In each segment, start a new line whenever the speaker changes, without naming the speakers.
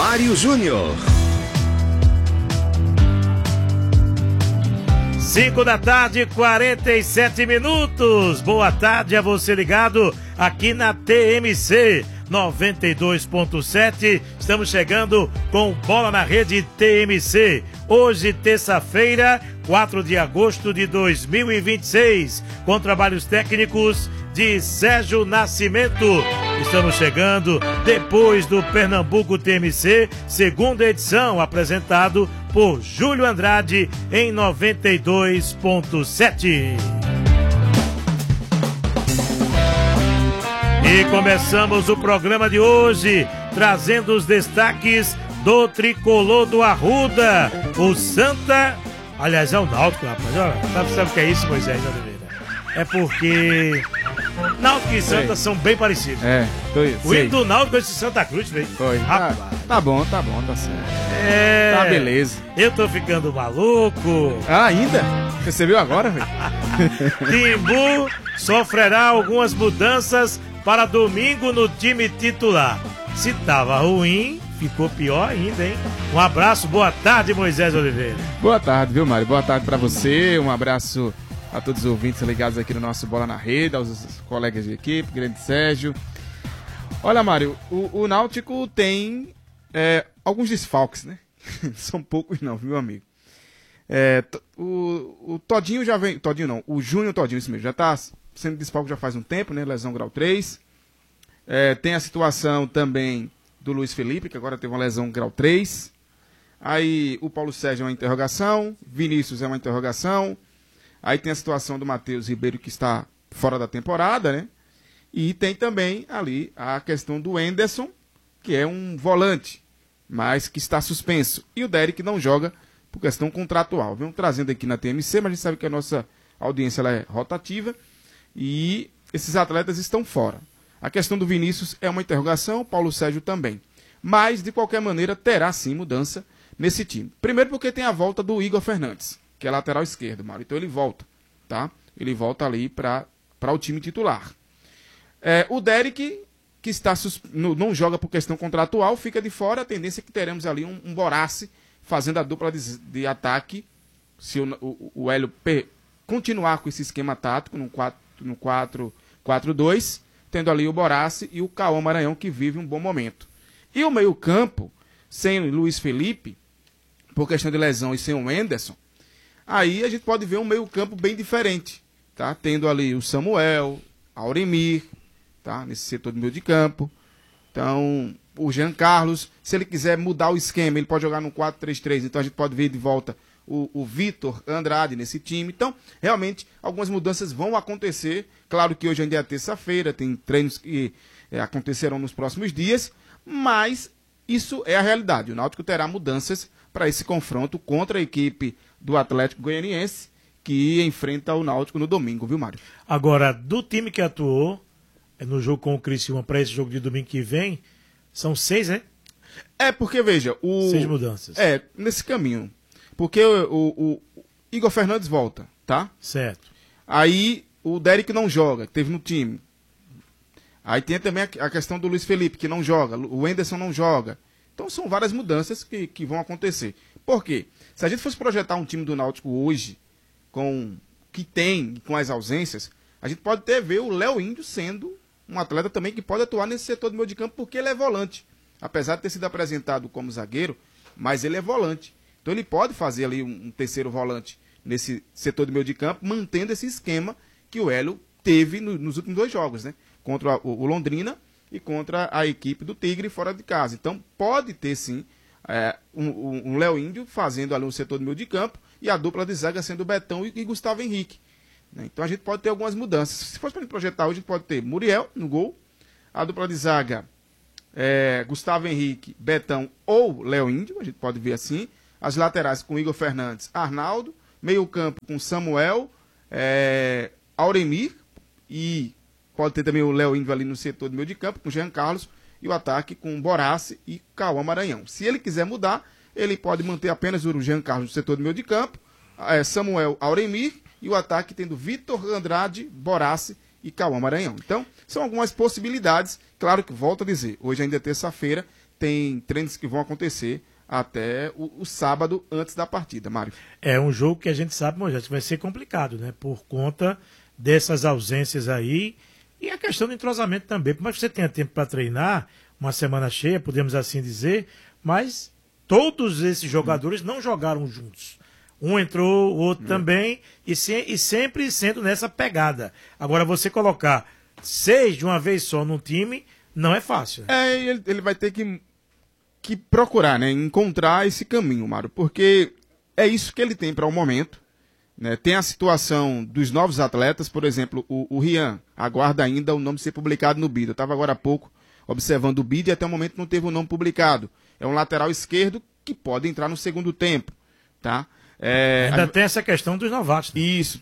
Mário Júnior.
5 da tarde, 47 minutos. Boa tarde a você ligado aqui na TMC 92.7. Estamos chegando com Bola na Rede TMC. Hoje, terça-feira, 4 de agosto de 2026, com trabalhos técnicos de Sérgio Nascimento. Estamos chegando depois do Pernambuco TMC, segunda edição, apresentado por Júlio Andrade em 92.7. E começamos o programa de hoje trazendo os destaques do tricolor do Arruda, o Santa. Aliás, é o Náutico, rapaz. Sabe o que é isso, Moisés Oliveira? É porque Náutico e Santa são bem parecidos. O hino do Náutico é esse Santa Cruz, velho.
Tá bom, tá certo. Tá beleza.
Eu tô ficando maluco.
Ah, ainda? Percebeu agora, velho?
Timbu sofrerá algumas mudanças para domingo no time titular. Se tava ruim, ficou pior ainda, hein? Um abraço, boa tarde, Moisés Oliveira.
Boa tarde, viu, Mário? Boa tarde pra você, um abraço a todos os ouvintes ligados aqui no nosso Bola na Rede, aos colegas de equipe, grande Sérgio. Olha, Mário, o Náutico tem alguns desfalques, né? São poucos não, viu, amigo? O Todinho já vem... Todinho não, o Júnior Todinho, isso mesmo, já tá sendo desfalque já faz um tempo, né? Lesão grau 3. Tem a situação também do Luiz Felipe, que agora teve uma lesão grau 3. Aí o Paulo Sérgio é uma interrogação, Vinícius é uma interrogação. Aí tem a situação do Matheus Ribeiro, que está fora da temporada, né? E tem também ali a questão do Enderson, que é um volante, mas que está suspenso. E o Derek não joga por questão contratual. Vamos trazendo aqui na TMC, mas a gente sabe que a nossa audiência ela é rotativa e esses atletas estão fora. A questão do Vinícius é uma interrogação, o Paulo Sérgio também. Mas, de qualquer maneira, terá sim mudança nesse time. Primeiro porque tem a volta do Igor Fernandes, que é lateral esquerdo, Mário. Então ele volta, tá? Ele volta ali para o time titular. O Derek, que não joga por questão contratual, fica de fora. A tendência é que teremos ali um Borace fazendo a dupla de ataque, se o Hélio continuar com esse esquema tático, no 4-4-2, tendo ali o Borace e o Cauã Maranhão, que vive um bom momento. E o meio-campo, sem o Luiz Felipe, por questão de lesão, e sem o Enderson, aí a gente pode ver um meio-campo bem diferente, tá? Tendo ali o Samuel, Auremir, tá? Nesse setor do meio de campo. Então, o Jean Carlos, se ele quiser mudar o esquema, ele pode jogar no 4-3-3, então a gente pode ver de volta o Vitor Andrade nesse time. Então, realmente, algumas mudanças vão acontecer. Claro que hoje ainda é terça-feira, tem treinos que acontecerão nos próximos dias, mas isso é a realidade. O Náutico terá mudanças para esse confronto contra a equipe do Atlético Goianiense, que enfrenta o Náutico no domingo, viu, Mário?
Agora, do time que atuou no jogo com o Criciúma para esse jogo de domingo que vem, são 6, né?
Porque, veja...
6 mudanças.
Nesse caminho. Porque o Igor Fernandes volta, tá?
Certo.
Aí o Derek não joga, que teve no time. Aí tem também a questão do Luiz Felipe, que não joga. O Enderson não joga. Então são várias mudanças que vão acontecer. Por quê? Se a gente fosse projetar um time do Náutico hoje, com as ausências, a gente pode até ver o Léo Índio sendo um atleta também que pode atuar nesse setor do meio de campo, porque ele é volante. Apesar de ter sido apresentado como zagueiro, mas ele é volante. Então ele pode fazer ali um terceiro volante nesse setor do meio de campo, mantendo esse esquema que o Hélio teve nos últimos 2 jogos, né? Contra o Londrina e contra a equipe do Tigre fora de casa. Então pode ter sim um Léo Índio fazendo ali um setor do meio de campo e a dupla de zaga sendo Betão e Gustavo Henrique. Né? Então a gente pode ter algumas mudanças. Se fosse para a gente projetar hoje, a gente pode ter Muriel no gol, a dupla de zaga Gustavo Henrique, Betão ou Léo Índio, a gente pode ver assim. As laterais com Igor Fernandes, Arnaldo, meio campo com Samuel, Auremir, e pode ter também o Léo Índio ali no setor do meio de campo, com Jean Carlos, e o ataque com Borace e Cauã Maranhão. Se ele quiser mudar, ele pode manter apenas o Jean Carlos no setor do meio de campo, Samuel, Auremir, e o ataque tendo Vitor Andrade, Borace e Cauã Maranhão. Então, são algumas possibilidades. Claro que, volto a dizer, hoje ainda é terça-feira, tem treinos que vão acontecer até o sábado antes da partida, Mário.
É um jogo que a gente sabe, Moisés, que vai ser complicado, né? Por conta dessas ausências aí e a questão do entrosamento também. Por mais que você tenha tempo para treinar, uma semana cheia, podemos assim dizer, mas todos esses jogadores não jogaram juntos. Um entrou, o outro também, e sempre sendo nessa pegada. Agora, você colocar 6 de uma vez só num time, não é fácil.
Ele vai ter que procurar, né, encontrar esse caminho, Mário, porque é isso que ele tem para o momento, né? Tem a situação dos novos atletas, por exemplo, o Rian aguarda ainda o nome ser publicado no BID. Eu estava agora há pouco observando o BID e até o momento não teve o nome publicado. É um lateral esquerdo que pode entrar no segundo tempo, tá?
Ainda tem essa questão dos novatos. Né?
Isso,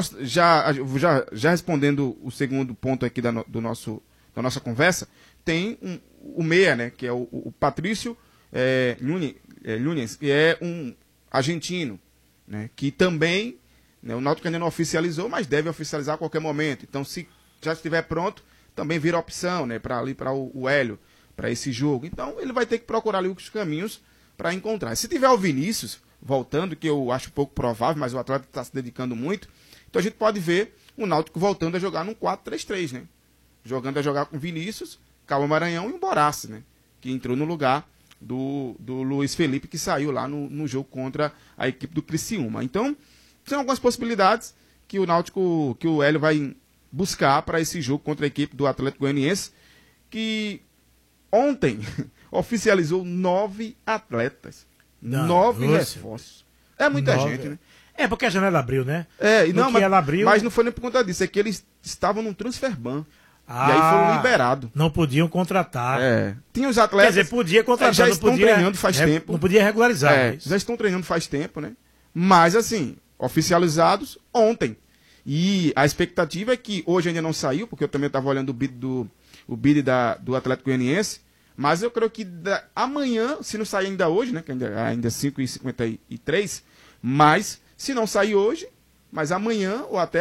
já respondendo o segundo ponto aqui da nossa conversa, tem o meia, né, que é o Patrício Nunes, que é um argentino, né, que também, né, o Náutico ainda não oficializou, mas deve oficializar a qualquer momento. Então, se já estiver pronto, também vira opção, né, para o Hélio, para esse jogo. Então, ele vai ter que procurar ali os caminhos para encontrar. Se tiver o Vinícius voltando, que eu acho pouco provável, mas o atleta está se dedicando muito, então a gente pode ver o Náutico voltando a jogar num 4-3-3, né? Jogar com Vinícius, Cauã Maranhão e o Borassi, né? Que entrou no lugar do Luiz Felipe, que saiu lá no jogo contra a equipe do Criciúma. Então, são algumas possibilidades que o Hélio vai buscar para esse jogo contra a equipe do Atlético Goianiense, que ontem oficializou 9 atletas. 9 reforços. É muita gente, né?
É porque a janela abriu, né?
Ela abriu... mas não foi nem por conta disso, é que eles estavam num transfer ban. E aí foram liberados.
Não podiam contratar.
Tinha os atletas.
Quer dizer, podia contratar.
Já estão treinando faz tempo.
Não podia regularizar.
Já estão treinando faz tempo, né? Mas, assim, oficializados ontem. E a expectativa é que hoje ainda não saiu, porque eu também estava olhando o bid do Atlético Goianiense. Mas eu creio que amanhã, se não sair ainda hoje, né? Que ainda é 5h53, mas se não sair hoje, mas amanhã ou até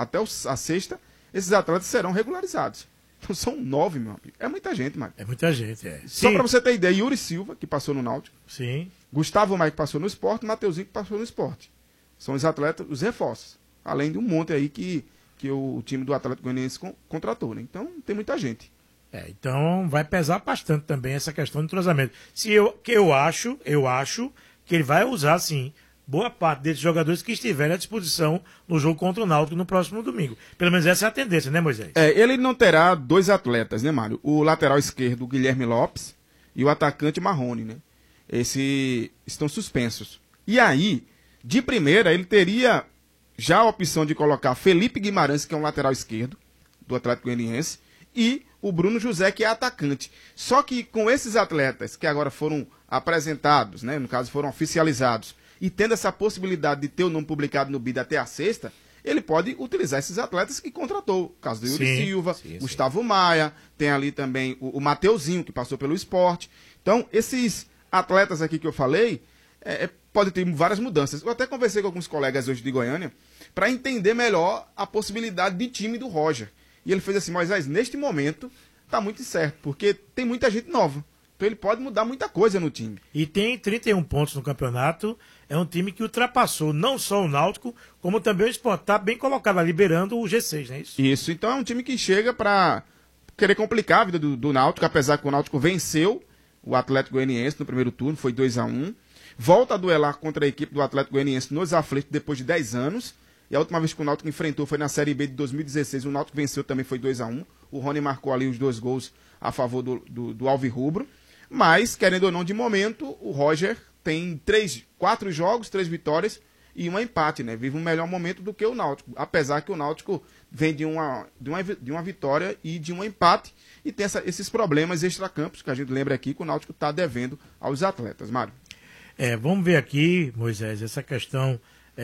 a sexta, esses atletas serão regularizados. Então são 9, meu amigo. É muita gente, mano.
É muita gente,
Só para você ter ideia, Yuri Silva, que passou no Náutico.
Sim.
Gustavo Maia, que passou no Sport, Mateuzinho, que passou no Sport. São os atletas, os reforços. Além de um monte aí que o time do Atlético Goianiense contratou, né? Então tem muita gente.
Então vai pesar bastante também essa questão do entrosamento. Eu acho que ele vai usar, sim, boa parte desses jogadores que estiverem à disposição no jogo contra o Náutico no próximo domingo. Pelo menos essa é a tendência, né, Moisés?
Ele não terá 2 atletas, né, Mário? O lateral esquerdo, o Guilherme Lopes, e o atacante Marrone, né? Esses estão suspensos. E aí, de primeira, ele teria já a opção de colocar Felipe Guimarães, que é um lateral esquerdo do Atlético Goianiense, e o Bruno José, que é atacante. Só que com esses atletas que agora foram apresentados, né, no caso foram oficializados, e tendo essa possibilidade de ter o nome publicado no BID até a sexta, ele pode utilizar esses atletas que contratou. O caso do Yuri Silva, Gustavo Maia, tem ali também o Mateuzinho, que passou pelo Sport. Então, esses atletas aqui que eu falei, pode ter várias mudanças. Eu até conversei com alguns colegas hoje de Goiânia para entender melhor a possibilidade de time do Roger. E ele fez assim: Moisés, neste momento está muito incerto, porque tem muita gente nova. Então ele pode mudar muita coisa no time.
E tem 31 pontos no campeonato. É um time que ultrapassou não só o Náutico, como também o Sport. Está bem colocado, liberando o G6, não é isso?
Isso, então é um time que chega para querer complicar a vida do Náutico, apesar que o Náutico venceu o Atlético Goianiense no primeiro turno, foi 2-1. Volta a duelar contra a equipe do Atlético Goianiense nos aflitos depois de 10 anos. E a última vez que o Náutico enfrentou foi na Série B de 2016. O Náutico venceu também, foi 2-1. O Rony marcou ali os 2 gols a favor do Alvirrubro. Mas, querendo ou não, de momento, o Roger tem 4 jogos, 3 vitórias e um empate, né? Vive um melhor momento do que o Náutico. Apesar que o Náutico vem de uma vitória e de um empate. E tem esses problemas extracampos que a gente lembra aqui que o Náutico está devendo aos atletas, Mário.
Vamos ver aqui, Moisés, essa questão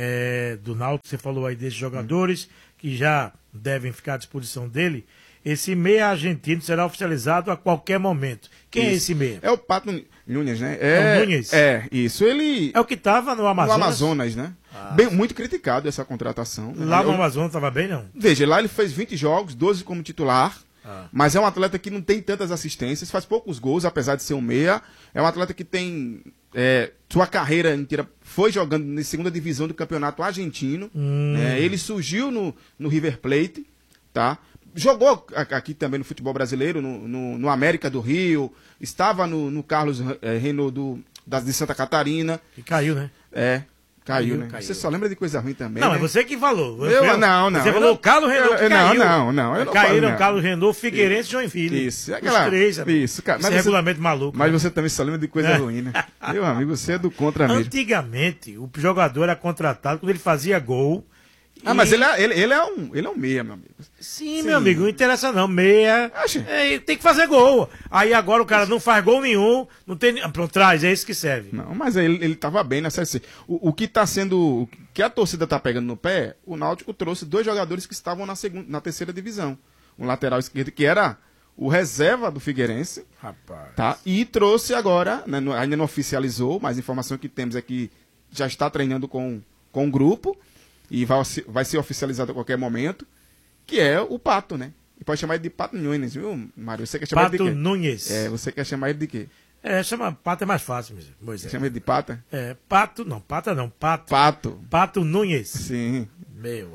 do Náutico. Você falou aí desses jogadores que já devem ficar à disposição dele. Esse meia argentino será oficializado a qualquer momento. Quem é esse meia?
É o Pato Nunes, né?
É o Nunes?
Isso. Ele...
É o que estava no Amazonas?
No Amazonas, né? Muito criticado essa contratação.
Lá no Amazonas estava bem, não?
Veja, lá ele fez 20 jogos, 12 como titular. Mas é um atleta que não tem tantas assistências, faz poucos gols, apesar de ser um meia. É um atleta que tem sua carreira inteira, foi jogando na segunda divisão do campeonato argentino. Ele surgiu no River Plate, tá? Jogou aqui também no futebol brasileiro, no América do Rio, estava no Carlos Renault de Santa Catarina.
E caiu, né?
Caiu, né? Você só lembra de coisa ruim também.
Não,
né?
é você que falou.
Não.
Você falou o Carlos Renault que caiu.
Não. Eu não
caíram
falo,
Carlos Renault, Figueirense e Joinville.
Isso.
Os três, amigo.
Isso, cara.
Esse regulamento maluco.
Mas você também só lembra de coisa ruim, né? Meu amigo, você é do contra mesmo.
Antigamente, o jogador era contratado quando ele fazia gol.
Mas ele é um meia, meu amigo.
Sim, meu amigo, não interessa não. Meia. Tem que fazer gol. Aí agora o cara não faz gol nenhum, não tem. Pronto, traz, é isso que serve.
Não, mas ele tava bem na Série C. O que tá sendo. O que a torcida tá pegando no pé, o Náutico trouxe 2 jogadores que estavam na terceira divisão. Um lateral esquerdo que era o reserva do Figueirense.
Rapaz.
Tá? E trouxe agora, né, ainda não oficializou, mas a informação que temos é que já está treinando com o grupo. E vai ser oficializado a qualquer momento, que é o Pato, né? E pode chamar ele de Pato Nunes, viu, Mário? Você quer chamar ele de quê?
Pato Nunes.
Você quer chamar ele de quê?
Chama Pato é mais fácil, Moisés.
Você chama ele de Pata?
Pato, não, Pata não, Pato.
Pato.
Pato Nunes.
Sim.
Meu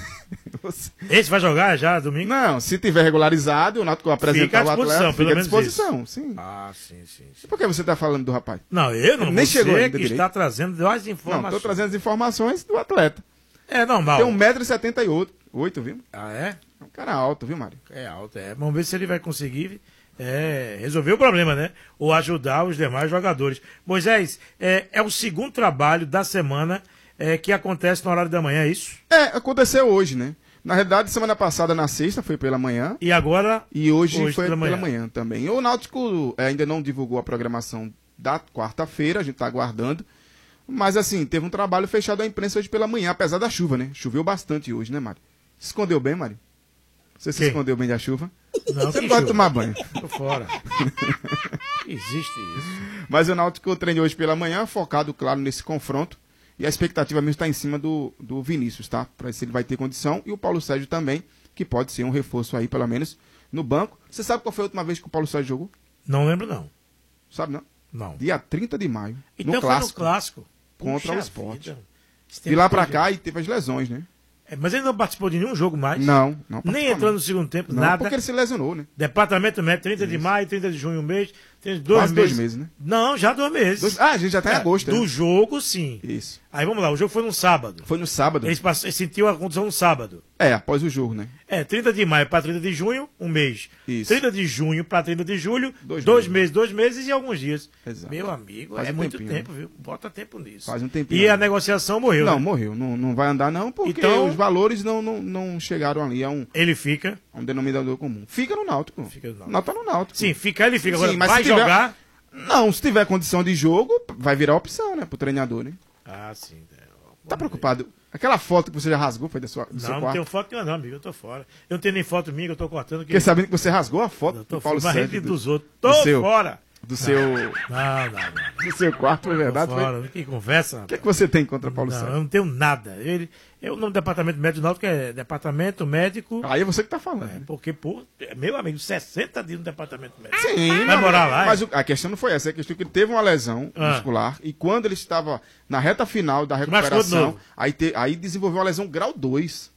Esse vai jogar já domingo?
Não, se tiver regularizado, o Náutico apresentar o atleta, fica à disposição, sim.
Sim.
E por que você está falando do rapaz?
Não, eu não.
Nem chegou ainda
que
direito.
está trazendo as informações.
Não, estou trazendo as informações do atleta.
É normal.
Tem 1,78 m, viu?
É?
É um cara alto, viu, Mário?
É alto, Vamos ver se ele vai conseguir resolver o problema, né? Ou ajudar os demais jogadores. Moisés, é o segundo trabalho da semana que acontece no horário da manhã, é isso?
Aconteceu hoje, né? Na realidade, semana passada, na sexta, foi pela manhã.
E agora?
E hoje foi pela manhã também. O Náutico ainda não divulgou a programação da quarta-feira, a gente está aguardando. Mas assim, teve um trabalho fechado à imprensa hoje pela manhã, apesar da chuva, né? Choveu bastante hoje, né, Mário? Se escondeu bem, Mário? Você se escondeu bem da chuva?
Não,
você não gosta de tomar banho.
Tô fora. Existe isso.
Mas o Náutico treinou hoje pela manhã, focado, claro, nesse confronto. E a expectativa mesmo está em cima do Vinícius, tá? Para ver se ele vai ter condição. E o Paulo Sérgio também, que pode ser um reforço aí, pelo menos, no banco. Você sabe qual foi a última vez que o Paulo Sérgio jogou?
Não lembro, não.
Sabe, não?
Não.
Dia 30 de maio.
Então
no
foi no clássico.
Contra o Sport. De lá pra cá e teve as lesões, né?
Mas ele não participou de nenhum jogo mais.
Não.
Nem entrou no segundo tempo,
não,
nada.
Porque ele se lesionou, né?
Departamento médico, 30 de maio, 30 de junho, um mês. Tem
Quase 2 meses, né?
Não, já 2 meses.
A gente já tá em agosto,
do
né?
jogo, sim.
Isso.
Aí vamos lá, o jogo foi no sábado.
Foi no sábado.
Ele sentiu a condição no sábado.
Após o jogo, né?
30 de maio para 30 de junho, um mês.
Isso.
30 de junho para 30 de julho, 2 meses e alguns dias.
Exato.
Meu amigo,
Faz
muito
tempinho,
tempo,
né?
viu? Bota tempo nisso.
Faz um tempinho.
E a negociação morreu,
Não,
né?
morreu. Não vai andar não, porque
então,
os valores não chegaram ali a
ele fica.
um denominador comum. Fica no Náutico.
Fica no Náutico.
Náutico tá no Náutico.
Sim, ele fica. Agora
Sim, mas
vai
se tiver...
jogar...
Não, se tiver condição de jogo, vai virar opção, né? Pro treinador, né?
Sim.
Tá preocupado? Aquela foto que você já rasgou foi do seu quarto?
Não tenho foto nenhuma, não, amigo. Eu tô fora. Eu não tenho nem foto minha, eu tô cortando.
Fiquei sabendo que você rasgou a foto do Paulo Sérgio.
Dos outros. Tô fora.
Do seu...
Não.
Do seu quarto, foi verdade?
Fora. Que conversa.
O que você tem contra Paulo Sérgio?
Eu não tenho nada. O nome do departamento médico do Náutico é Departamento Médico...
Aí é você que tá falando.
Porque, meu amigo, 60 dias no departamento médico.
Sim.
Vai morar lá?
Mas a questão não foi essa. A questão é que ele teve uma lesão muscular e quando ele estava na reta final da recuperação, aí desenvolveu uma lesão grau 2.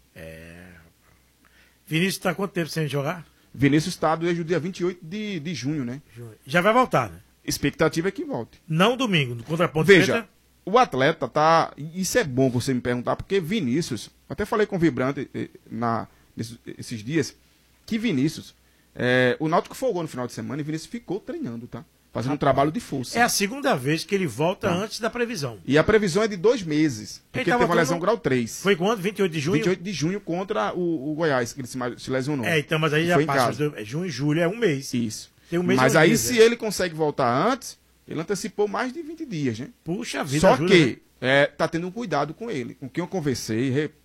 Vinícius está quanto tempo sem jogar?
Vinícius está desde o dia 28 de junho, né?
Já vai voltar, né?
Expectativa é que volte.
Não domingo, no contraponto.
Veja, o atleta tá... Isso é bom você me perguntar, porque Vinícius... Até falei com o Vibrante esses dias, que Vinícius... o Náutico folgou no final de semana e Vinícius ficou treinando, tá? Fazendo um trabalho de força.
É a segunda vez que ele volta antes da previsão.
E a previsão é de 2 meses. Porque ele teve uma lesão grau 3.
Foi quando? 28 de junho?
28 de junho contra o Goiás, que ele se lesionou.
Então, mas aí já passa. Junho e julho é um mês.
Isso.
Tem um mês
mas aí,
dias,
se ele consegue voltar antes, ele antecipou mais de 20 dias, né?
Puxa vida,
Só
ajuda,
que tá tendo um cuidado com ele. Com quem eu conversei,